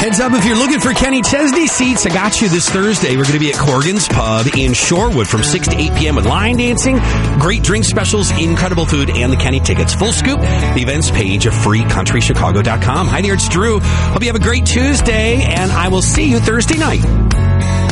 Heads up, if you're looking for Kenny Chesney seats, I got you this Thursday. We're going to be at Corgan's Pub in Shorewood from 6 to 8 p.m. with line dancing, great drink specials, incredible food, and the Kenny tickets. Full scoop, the events page of freecountrychicago.com. Hi there, it's Drew. Hope you have a great Tuesday, and I will see you Thursday night.